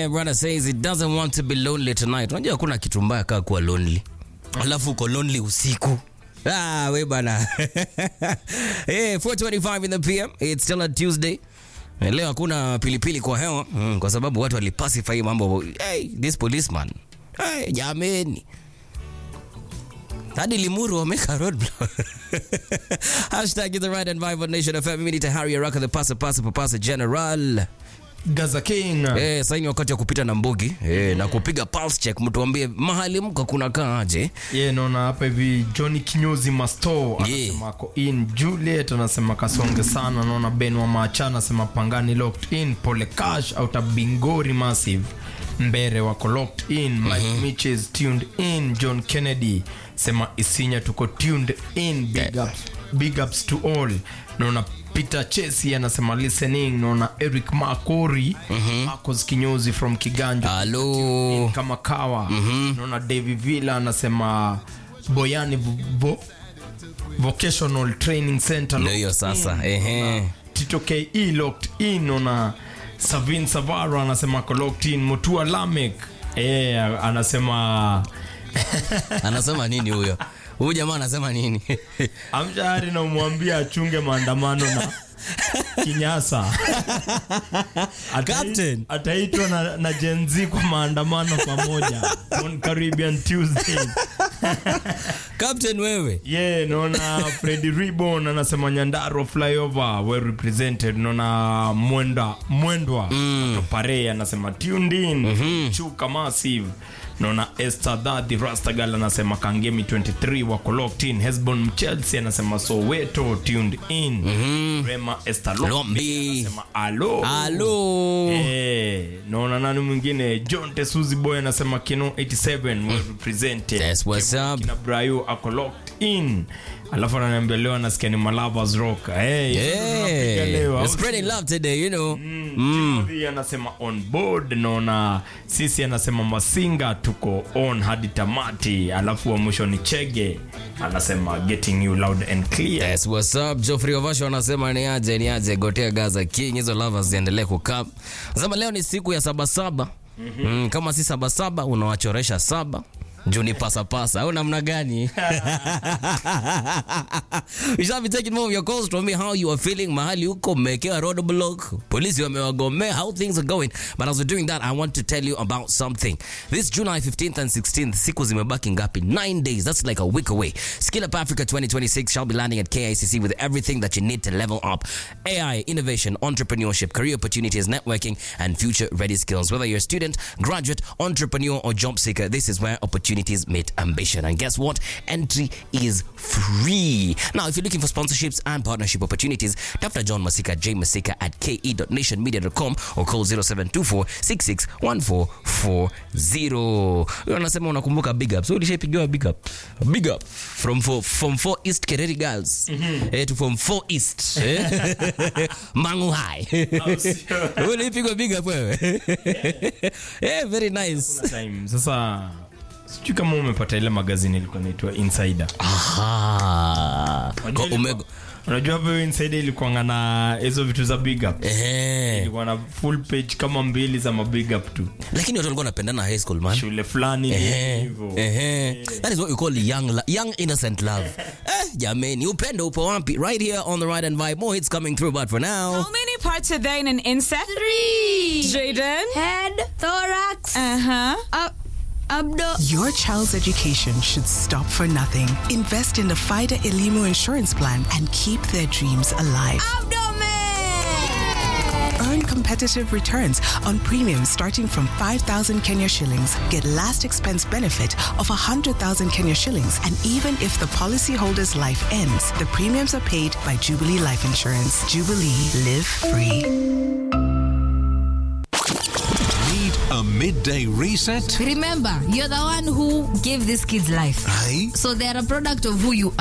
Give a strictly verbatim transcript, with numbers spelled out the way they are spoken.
Yeah, brother says he doesn't want to be lonely tonight. Unajua kuna kitu mbaya kama kuwa lonely. Alafu uko lonely usiku. Ah, we bana. Hey, four twenty-five in the P M. It's still a Tuesday. Leo hakuna pilipili kwa hewa mm, kwa sababu watu walipacify mambo. Hey, this policeman. Hey, jameni. Hadi Limuru wameka roadblock. Hashtag the right and vibe on Nation F M. Mimi ni Harry Araka, the pasa pasa pasa general. Gaza King. Eh, sasa ni wakati wa kupita na mbogi eh, yeah. Na kupiga pulse check, mtuambie mahali mko kuna kaaje. Yeah, naona hapa hivi Johnny Kinyozi Masto anasema ako in. Juliet anasema kasonge sana. Naona Ben wa Macha anasema Pangani locked in. Pole Cash out of Bingori Massive Mbere wako locked in. Mike mm-hmm. Mitch is tuned in. John Kennedy sema Isinya tuko tuned in. Big ups, big ups to all. Naona Peter Chesi anasema listening. Naona Eric Makori mm-hmm. Marcos Kinyozi from Kiganjo hello kama kawa mm-hmm. Naona David Villa anasema Boyani vo Vocational Training Center ndio sasa ehe. Tito K E locked in. Naona Savin Savaro anasema locked in. Mutua Lamek eh anasema anasema nini huyo? Huyu jamaa anasema nini? Amshari na umwambia achunge maandamano na Kinyasa. Captain ataitwa na, na Gen Z kwa maandamano pamoja on Caribbean Tuesday. Captain wewe. Yeah, naona Freddy Ribbon anasema Nyandaro flyover well represented. Naona Mwenda Mwendwa mm. Pare anasema tuned in. Mm-hmm. Chuka Massive. Naona Esther Daddy Rastagal anasema Kangemi twenty-three wako locked in. Hesbon Chelsea anasema Soweto tuned in. Mm-hmm. Rema Esther Lombi anasema alo alo eh. Naona nani mwingine John Tesuzi Boy anasema Kino eighty-seven well represented. Yes, what's up? Kina Brayo ako locked in. Alafu ananiambia leo nasikia ni Malavas Rock. Hey, yeah. We're spreading love today, you know. Mm. Mm. Anasema on board. Naona sisi anasema Masinga tuko on hadi tamati. Alafu wa mwisho ni Chege anasema getting you loud and clear. Yes, what's up? Geoffrey Ovasho anasema ni aje ni aje Gotea Gaza King. Hizo lovers ziendelee kukap. Anasema leo ni siku ya saba saba. Mm-hmm. Mm, kama si saba saba unawachoresha saba. Juni pasa pasa au namna gani? We shall be taking more of your calls from me. How you are feeling? Mahali uko mekea roadblock. Police wamewagomea. How things are going? But as we're doing that, I want to tell you about something. This July fifteenth and sixteenth, siku zimebaki ngapi? Nine days. That's like a week away. Skill Up Africa twenty twenty-six shall be landing at K I C C with everything that you need to level up. A I, innovation, entrepreneurship, career opportunities, networking, and future-ready skills. Whether you're a student, graduate, entrepreneur, or job seeker, this is where opportunities meet ambition. And guess what? Entry is free. Now, if you're looking for sponsorships and partnership opportunities, tafuta John Masika, J Masika at k e dot nation media dot com or call zero seven two four six six one four four zero. Unasema unakumbuka big up. So ulishapigiwa big up. Big up from four, from four East Kereri girls. Mm-hmm. Eh, to from four East. Mangu High. Ulipigwa big up wewe. Eh, very nice. Time. Sasa sijui kama umepata ile magazine ilikuwa inaitwa Insider. Aha. Omega. Unajua hapo Insider ilikuwa ngana hizo vitu za big up. Eh. Ilikuwa na full page kama mbili za ma big up tu. Lakini watu walikuwa wanapendana high school man. Shule fulani hivyo. Eh. That is what we call young young innocent love. Eh, jameni, upendo upo wapi? Right here on the Ride and Vibe. More hits coming through, but for now. How many parts are there in an insect? Three. Jaden? Head, thorax. Uh-huh. Up. Abdo- Your child's education should stop for nothing. Invest in the FIDA Elimu insurance plan and keep their dreams alive. Abdomen! Earn competitive returns on premiums starting from five thousand Kenya shillings. Get last expense benefit of one hundred thousand Kenya shillings. And even if the policyholder's life ends, the premiums are paid by Jubilee Life Insurance. Jubilee, live free. A midday reset? Remember, you're the one who gave these kids life. Aye. So they are a product of who you are.